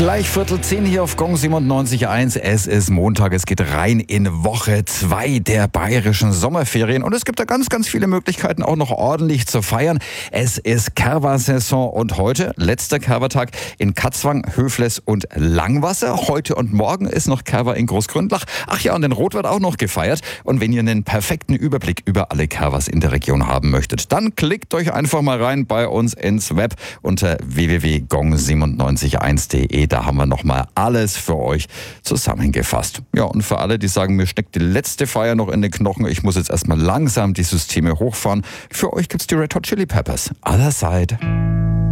Gleich 9:15 hier auf Gong 97.1. Es ist Montag, es geht rein in Woche 2 der bayerischen Sommerferien. Und es gibt da ganz, ganz viele Möglichkeiten, auch noch ordentlich zu feiern. Es ist Kerwa-Saison und heute, letzter Kerwa-Tag in Katzwang, Höfles und Langwasser. Heute und morgen ist noch Kerwa in Großgründlach. Ach ja, und in Roth wird auch noch gefeiert. Und wenn ihr einen perfekten Überblick über alle Kerwas in der Region haben möchtet, dann klickt euch einfach mal rein bei uns ins Web unter www.gong971.de. Da haben wir nochmal alles für euch zusammengefasst. Ja, und für alle, die sagen, mir steckt die letzte Feier noch in den Knochen, ich muss jetzt erstmal langsam die Systeme hochfahren. Für euch gibt's die Red Hot Chili Peppers. Other Side.